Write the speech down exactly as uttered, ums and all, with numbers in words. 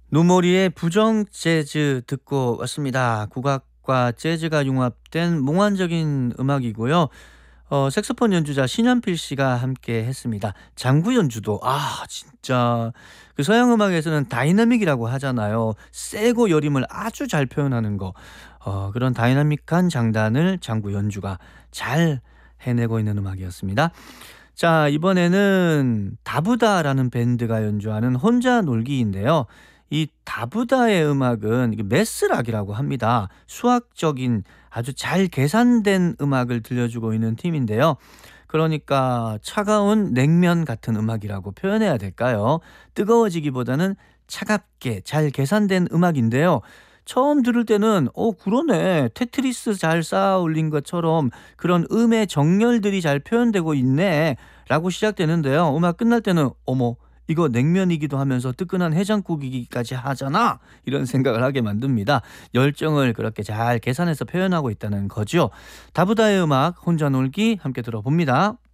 노모리의 부정 재즈 듣고 왔습니다. 국악과 재즈가 융합된 몽환적인 음악이고요. 어 색소폰 연주자 신연필 씨가 함께 했습니다. 장구 연주도 아 진짜 그 서양 음악에서는 다이나믹이라고 하잖아요. 세고 여림을 아주 잘 표현하는 거. 어 그런 다이나믹한 장단을 장구 연주가 잘 해내고 있는 음악이었습니다. 자, 이번에는 다부다라는 밴드가 연주하는 혼자 놀기인데요. 이 다부다의 음악은 이게 메스락이라고 합니다. 수학적인 아주 잘 계산된 음악을 들려주고 있는 팀인데요. 그러니까 차가운 냉면 같은 음악이라고 표현해야 될까요? 뜨거워지기보다는 차갑게 잘 계산된 음악인데요. 처음 들을 때는 어 그러네. 테트리스 잘 쌓아 올린 것처럼 그런 음의 정렬들이 잘 표현되고 있네. 라고 시작되는데요. 음악 끝날 때는 어머 이거 냉면이기도 하면서 뜨끈한 해장국이기까지 하잖아. 이런 생각을 하게 만듭니다. 열정을 그렇게 잘 계산해서 표현하고 있다는 거죠. 다부다의 음악 혼자 놀기 함께 들어봅니다.